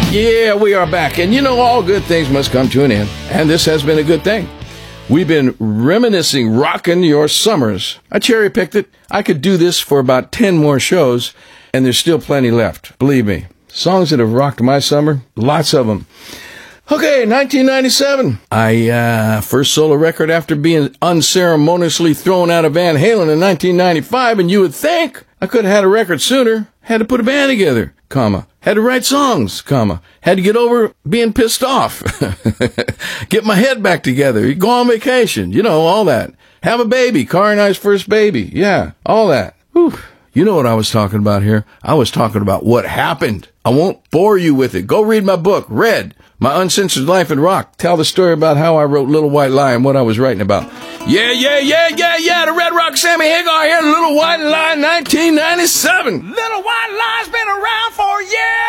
Yeah, we are back. And you know, all good things must come to an end. And this has been a good thing. We've been reminiscing, rocking your summers. I cherry-picked it. I could do this for about 10 more shows, and there's still plenty left. Believe me. Songs that have rocked my summer, lots of them. Okay, 1997. First solo record after being unceremoniously thrown out of Van Halen in 1995, and you would think I could have had a record sooner. Had to put a band together, had to write songs, had to get over being pissed off, get my head back together, go on vacation, you know, all that. Have a baby, Car and I's first baby, yeah, all that. Whew. You know what I was talking about here? I was talking about what happened. I won't bore you with it. Go read my book, Red, My Uncensored Life in Rock. Tell the story about how I wrote Little White Lie and what I was writing about. Yeah, the Red Rock Sammy Hagar here, Little White Lie, 1997. Little White Lie's been around for years.